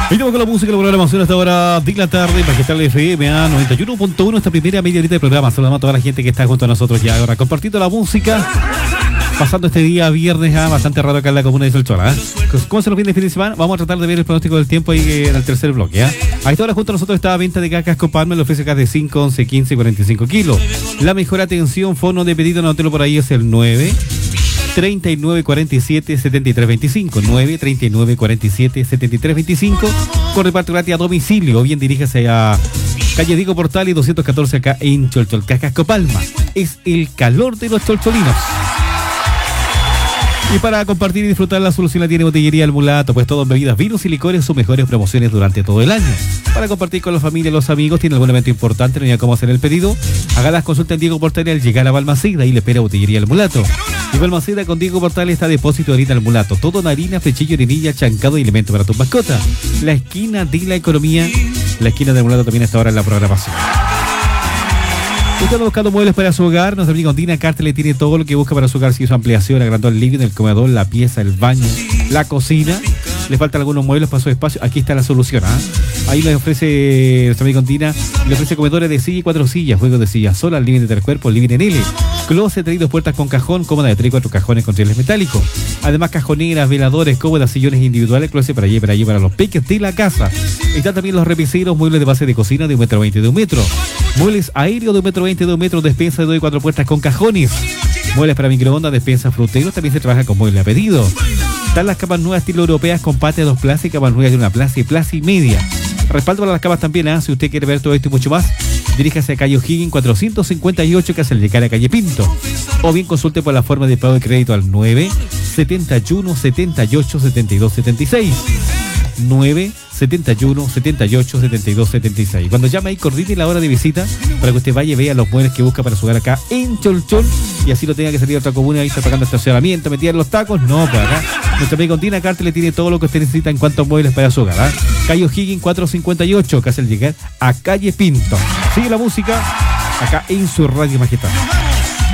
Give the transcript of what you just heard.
Estamos con la música, la programación hasta ahora de la tarde, Majestad FM a 91.1, esta primera media horita de programa. Saludamos a toda la gente que está junto a nosotros ya ahora, compartiendo la música, pasando este día viernes bastante raro acá en la comuna de Solchola. ¿Cómo se nos viene el fin de semana? Vamos a tratar de ver el pronóstico del tiempo ahí en el tercer bloque. A esta hora junto a nosotros está la venta de cacas Copalma, le ofrece cacas de 5, 11, 15 y 45 kilos. La mejor atención, fono de pedido, anótelo por ahí, es el 939477325 939477325 con reparto gratis a domicilio, o bien diríjase a calle Diego Portales 214 acá en Cholchol. Cacas Copalma es el calor de los cholcholinos. Y para compartir y disfrutar, la solución la tiene Botillería El Mulato, pues todo en bebidas, vinos y licores, sus mejores promociones durante todo el año. Para compartir con la familia y los amigos, tiene algún evento importante, no hay cómo hacer el pedido, haga las consultas en Diego Portales al llegar a Balmaceda y le espera Botillería El Mulato. Y Balmaceda con Diego Portales está depósito de harina El Mulato, todo en harina, flechillo, harinilla, chancado y elementos para tus mascotas. La esquina de la economía, la esquina del Mulato también está ahora en la programación. Usted está buscando muebles para su hogar, nuestra amiga Ondina Carter le tiene todo lo que busca para su hogar, si su ampliación, agrandó el living, el comedor, la pieza, el baño, la cocina. Le faltan algunos muebles para su espacio, aquí está la solución. Ahí le ofrece nuestra amiga Ondina, le ofrece comedores de silla y 4 sillas, juegos de silla sola, living de 3 cuerpos, living en L, closet, traídos puertas con cajón, cómoda de 3 y 4 cajones con rieles metálicos. Además, cajoneras, veladores, cómodas, sillones individuales, closet para allí para los peques de la casa. Están también los repiseros, muebles de base de cocina de 1,20 m de 1 metro. Muebles aéreos de 1,20 m de 1 metro, despensa de 2 y 4 puertas con cajones. Muebles para microondas, despensa fruteros, también se trabaja con muebles a pedido. Están las camas nuevas estilo europeas con patio de 2 plazas y camas nuevas de 1 plaza y media. Respaldo para las camas también, si usted quiere ver todo esto y mucho más, diríjase a calle O'Higgins 458, que hace el llegar a calle Pinto. O bien consulte por la forma de pago de crédito al 971 78 72 76. 971 78 72 76. Cuando llame ahí, coordine la hora de visita para que usted vaya y vea los muebles que busca para su hogar acá en Cholchol, y así no tenga que salir a otra comuna y estar pagando estacionamiento, metida en los tacos. No, pues acá nuestra amiga Ondina Carter le tiene todo lo que usted necesita en cuanto a muebles para su hogar. Calle O'Higgins 458, que hace el llegar a calle Pinto. Sigue la música acá en su Radio Majestad.